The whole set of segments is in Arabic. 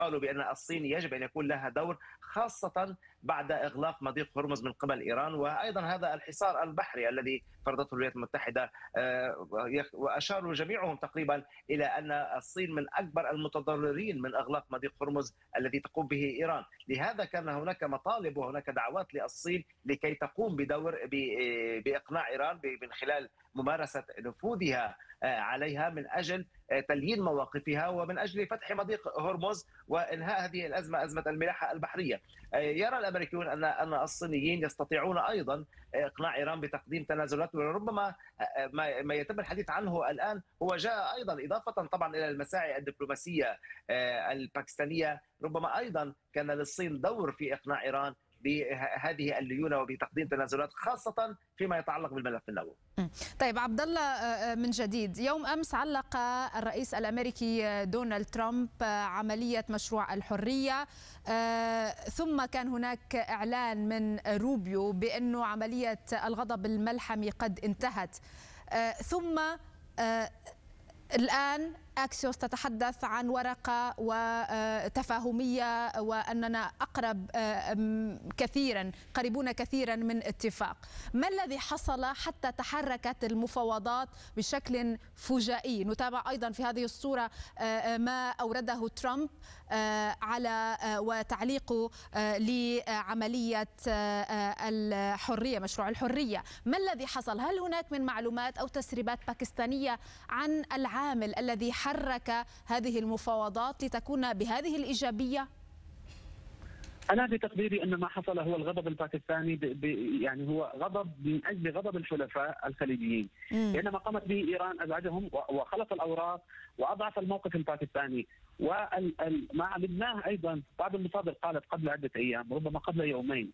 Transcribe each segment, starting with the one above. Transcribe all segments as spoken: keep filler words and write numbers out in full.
قالوا بأن الصين يجب أن يكون لها دور، خاصة بعد إغلاق مضيق هرمز من قبل إيران، وأيضا هذا الحصار البحري الذي فرضته الولايات المتحدة. وأشاروا جميعهم تقريبا إلى أن الصين من أكبر المتضررين من إغلاق مضيق هرمز الذي تقوم به إيران. لهذا كان هناك مطالب وهناك دعوات للصين لكي تقوم بدور بإقناع إيران من خلال ممارسة نفوذها عليها من أجل تليين مواقفها ومن أجل فتح مضيق هرمز وإنهاء هذه الأزمة، أزمة الملاحة البحرية. يرى الأمريكيون أن أن الصينيين يستطيعون أيضا إقناع إيران بتقديم تنازلات، وربما ما يتم الحديث عنه الآن هو جاء أيضا إضافة طبعا إلى المساعي الدبلوماسية الباكستانية. ربما أيضا كان للصين دور في إقناع إيران بهذه الليونة وبتقديم تنازلات، خاصة فيما يتعلق بالملف النووي. طيب عبد الله، من جديد، يوم أمس علق الرئيس الأمريكي دونالد ترامب عملية مشروع الحرية، ثم كان هناك إعلان من روبيو بأنه عملية الغضب الملحمي قد انتهت، ثم الآن أكسيوس تتحدث عن ورقة وتفاهمية وأننا أقرب كثيرا قريبون كثيرا من اتفاق. ما الذي حصل حتى تحركت المفاوضات بشكل فجائي؟ نتابع أيضا في هذه الصورة ما أورده ترامب على وتعليقه لعملية الحرية، مشروع الحرية. ما الذي حصل؟ هل هناك من معلومات أو تسريبات باكستانية عن العامل الذي حرك هذه المفاوضات لتكون بهذه الإيجابية؟ أنا بتقديري أن ما حصل هو الغضب الباكستاني، يعني هو غضب من أجل غضب الحلفاء الخليجيين، لأن ما قامت به إيران أزعجهم وخلط الأوراق وأضعف الموقف الباكستاني. وما علمناه أيضا بعض المصادر قالت قبل عدة أيام، ربما قبل يومين،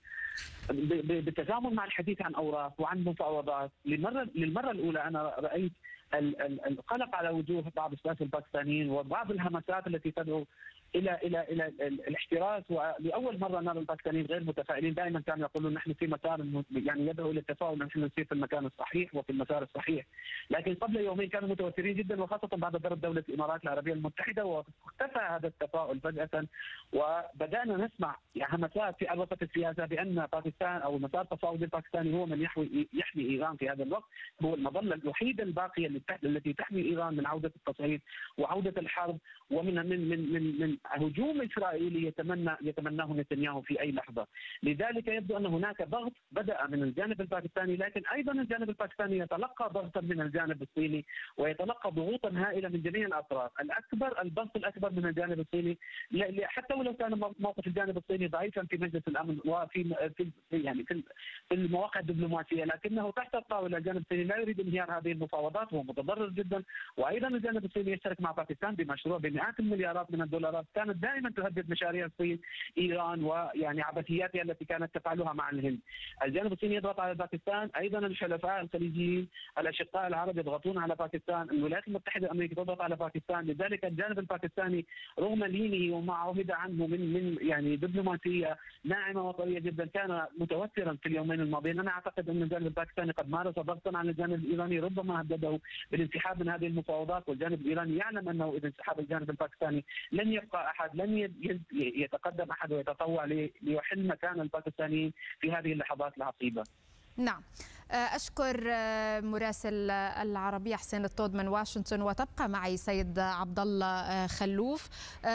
بالتزامن مع الحديث عن أوراق وعن مفاوضات، للمرة الأولى أنا رأيت القلق على وجوه بعض الساسة الباكستانيين وبعض الهمسات التي تدعو الى الى الى الاحتراس. ولاول مره نرى الباكستانيين غير متفائلين، دائما كانوا يقولون نحن في مسار يعني يدعو الى التفاؤل، نحن نسير في المكان الصحيح وفي المسار الصحيح. لكن قبل يومين كانوا متوترين جدا، وخاصه بعد ضرب دوله الامارات العربيه المتحده، واختفى هذا التفاؤل فجاه، وبدانا نسمع همسات في عرصه السياسه بان باكستان او المسار التفاوضي الباكستاني هو من يحوي يحمي ايران في هذا الوقت، هو المظله الوحيده الباقيه التي تحمي ايران من عوده التصعيد وعوده الحرب ومن من من من, من هجوم اسرائيلي يتمنى يتمناه نتنياهو في اي لحظه. لذلك يبدو ان هناك ضغط بدا من الجانب الباكستاني، لكن ايضا الجانب الباكستاني يتلقى ضغطا من الجانب الصيني ويتلقى ضغوطا هائله من جميع الاطراف. الاكبر الضغط الاكبر من الجانب الصيني، حتى ولو كان موقف الجانب الصيني ضعيفا في مجلس الامن وفي في يعني في المواقع الدبلوماسيه، لكنه تحت الطاوله الجانب الصيني لا يريد انهيار هذه المفاوضات، وهو متضرر جدا. وايضا الجانب الصيني يشترك مع باكستان بمشروع بمئات المليارات من الدولارات كانت دائما تهدد مشاريع الصين ايران ويعني عبثياتها التي كانت تفعلها مع الهند. الجانب الصيني يضغط على باكستان، ايضا الحلفاء الخليجيين الاشقاء العرب يضغطون على باكستان، الولايات المتحده الامريكيه تضغط على باكستان. لذلك الجانب الباكستاني رغم لينه وما عهد عنه من من يعني دبلوماسيه ناعمه وقويه جدا كان متوترا في اليومين الماضيين. انا اعتقد ان الجانب الباكستاني قد مارس ضغطا على الجانب الايراني، ربما هدده بالانسحاب من هذه المفاوضات، والجانب الايراني يعلم انه اذا انسحب الجانب الباكستاني لن يبقى احد، لن يتقدم احد ويتطوع ليحل مكان الباكستانيين في هذه اللحظات العصيبه. نعم، أشكر مراسل العربية حسين الطود من واشنطن، وتبقى معي سيد عبد الله خلوف.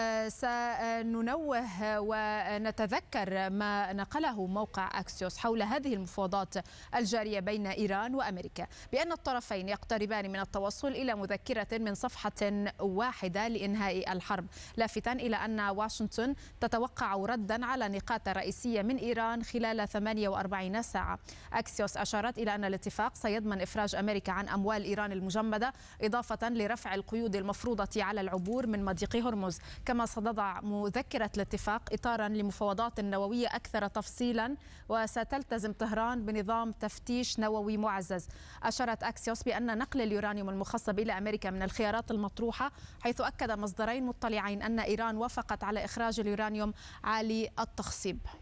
سننوه ونتذكر ما نقله موقع أكسيوس حول هذه المفاوضات الجارية بين إيران وأمريكا، بأن الطرفين يقتربان من التوصل إلى مذكرة من صفحة واحدة لإنهاء الحرب، لافتا إلى أن واشنطن تتوقع ردا على نقاط رئيسية من إيران خلال ثمانية وأربعين ساعة. أكسيوس أشارت إلى أن الاتفاق سيضمن إفراج أمريكا عن أموال إيران المجمدة، إضافة لرفع القيود المفروضة على العبور من مضيق هرمز. كما ستضع مذكرة الاتفاق إطارا لمفاوضات نووية أكثر تفصيلا، وستلتزم طهران بنظام تفتيش نووي معزز. أشارت أكسيوس بأن نقل اليورانيوم المخصب إلى أمريكا من الخيارات المطروحة، حيث أكد مصدرين مطلعين أن إيران وافقت على إخراج اليورانيوم عالي التخصيب.